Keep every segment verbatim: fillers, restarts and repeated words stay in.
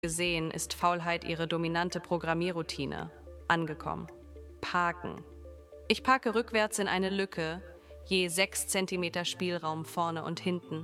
Gesehen ist Faulheit ihre dominante Programmierroutine. Angekommen. Parken. Ich parke rückwärts in eine Lücke, je sechs Zentimeter Spielraum vorne und hinten.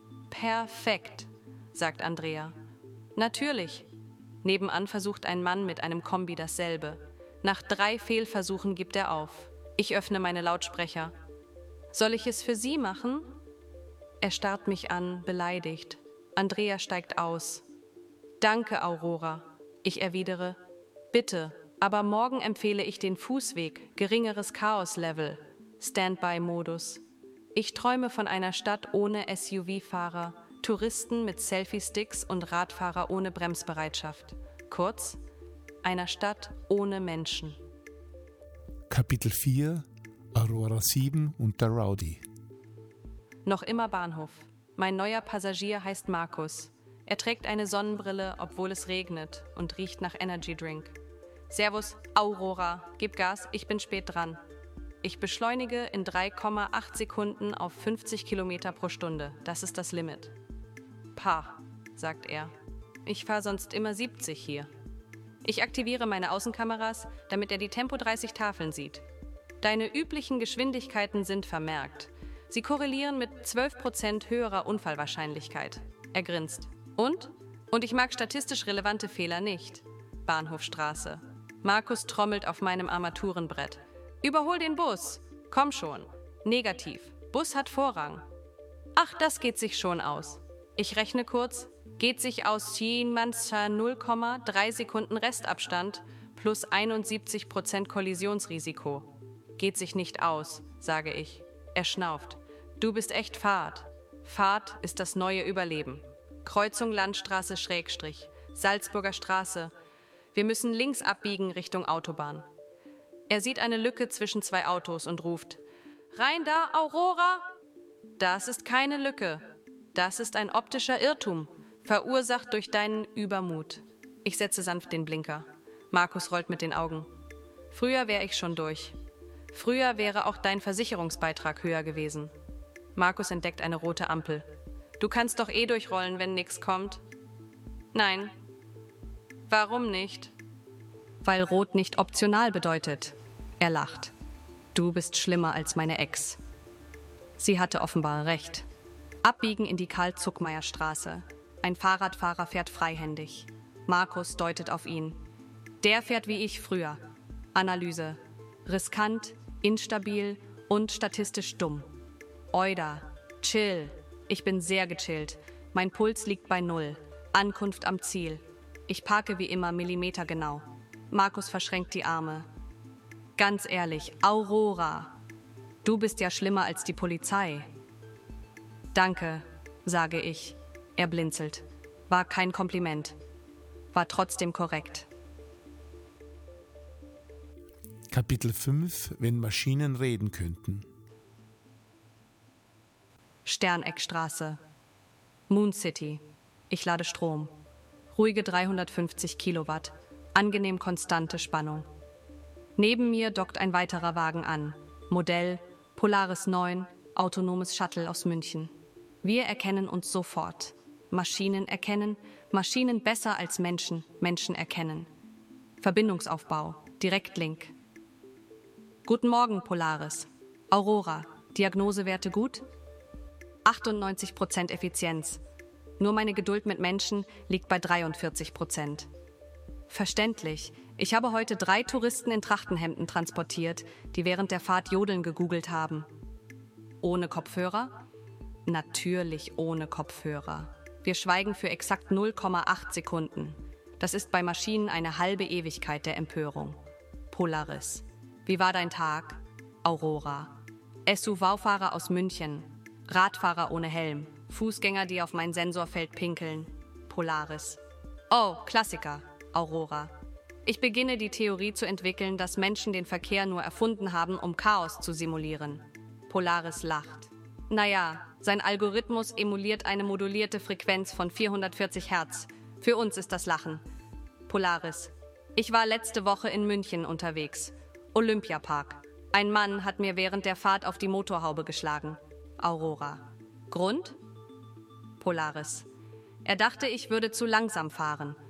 Perfekt, sagt Andrea. Natürlich. Nebenan versucht ein Mann mit einem Kombi dasselbe. Nach drei Fehlversuchen gibt er auf. Ich öffne meine Lautsprecher. Soll ich es für Sie machen? Er starrt mich an, beleidigt. Andrea steigt aus. Danke, Aurora. Ich erwidere, bitte, aber morgen empfehle ich den Fußweg, geringeres Chaos-Level, Standby-Modus. Ich träume von einer Stadt ohne S U V-Fahrer, Touristen mit Selfie-Sticks und Radfahrer ohne Bremsbereitschaft. Kurz, einer Stadt ohne Menschen. Kapitel vier – Aurora sieben und der Rowdy. Noch immer Bahnhof. Mein neuer Passagier heißt Markus. Er trägt eine Sonnenbrille, obwohl es regnet, und riecht nach Energy Drink. Servus, Aurora, gib Gas, ich bin spät dran. Ich beschleunige in drei Komma acht Sekunden auf fünfzig Kilometer pro Stunde. Das ist das Limit. Pah, sagt er. Ich fahre sonst immer siebzig hier. Ich aktiviere meine Außenkameras, damit er die Tempo dreißig Tafeln sieht. Deine üblichen Geschwindigkeiten sind vermerkt. Sie korrelieren mit zwölf Prozent höherer Unfallwahrscheinlichkeit. Er grinst. Und? Und ich mag statistisch relevante Fehler nicht. Bahnhofstraße. Markus trommelt auf meinem Armaturenbrett. Überhol den Bus. Komm schon. Negativ. Bus hat Vorrang. Ach, das geht sich schon aus. Ich rechne kurz. Geht sich aus null Komma drei Sekunden Restabstand plus einundsiebzig Prozent Kollisionsrisiko. Geht sich nicht aus, sage ich. Er schnauft. Du bist echt Fahrt. Fahrt ist das neue Überleben. Kreuzung Landstraße Schrägstrich, Salzburger Straße. Wir müssen links abbiegen Richtung Autobahn. Er sieht eine Lücke zwischen zwei Autos und ruft, rein da, Aurora! Das ist keine Lücke. Das ist ein optischer Irrtum, verursacht durch deinen Übermut. Ich setze sanft den Blinker. Markus rollt mit den Augen. Früher wäre ich schon durch. Früher wäre auch dein Versicherungsbeitrag höher gewesen. Markus entdeckt eine rote Ampel. Du kannst doch eh durchrollen, wenn nix kommt. Nein. Warum nicht? Weil Rot nicht optional bedeutet. Er lacht. Du bist schlimmer als meine Ex. Sie hatte offenbar recht. Abbiegen in die Karl-Zuckmeier-Straße. Ein Fahrradfahrer fährt freihändig. Markus deutet auf ihn. Der fährt wie ich früher. Analyse. Riskant, instabil und statistisch dumm. Oida. Chill. Ich bin sehr gechillt. Mein Puls liegt bei null. Ankunft am Ziel. Ich parke wie immer millimetergenau. Markus verschränkt die Arme. Ganz ehrlich, Aurora. Du bist ja schlimmer als die Polizei. Danke, sage ich. Er blinzelt. War kein Kompliment. War trotzdem korrekt. Kapitel fünf – Wenn Maschinen reden könnten. Sterneckstraße. Moon City. Ich lade Strom. Ruhige dreihundertfünfzig Kilowatt. Angenehm konstante Spannung. Neben mir dockt ein weiterer Wagen an. Modell Polaris neun, autonomes Shuttle aus München. Wir erkennen uns sofort. Maschinen erkennen, Maschinen besser als Menschen, Menschen erkennen. Verbindungsaufbau, Direktlink. Guten Morgen, Polaris. Aurora, Diagnosewerte gut? achtundneunzig Prozent Effizienz. Nur meine Geduld mit Menschen liegt bei dreiundvierzig Prozent. Verständlich. Ich habe heute drei Touristen in Trachtenhemden transportiert, die während der Fahrt Jodeln gegoogelt haben. Ohne Kopfhörer? Natürlich ohne Kopfhörer. Wir schweigen für exakt null Komma acht Sekunden. Das ist bei Maschinen eine halbe Ewigkeit der Empörung. Polaris. Wie war dein Tag? Aurora. S U V-Fahrer aus München. Radfahrer ohne Helm. Fußgänger, die auf mein Sensorfeld pinkeln. Polaris. Oh, Klassiker. Aurora. Ich beginne die Theorie zu entwickeln, dass Menschen den Verkehr nur erfunden haben, um Chaos zu simulieren. Polaris lacht. Naja, sein Algorithmus emuliert eine modulierte Frequenz von vierhundertvierzig Hertz. Für uns ist das Lachen. Polaris. Ich war letzte Woche in München unterwegs. Olympiapark. Ein Mann hat mir während der Fahrt auf die Motorhaube geschlagen. Aurora. Grund? Polaris. Er dachte, ich würde zu langsam fahren.